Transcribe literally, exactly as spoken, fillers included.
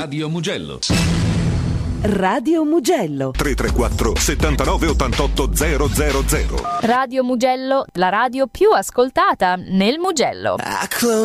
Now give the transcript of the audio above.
Radio Mugello. Radio Mugello tre tre quattro settantanove ottantotto zero zero zero. Radio Mugello, la radio più ascoltata nel Mugello. I close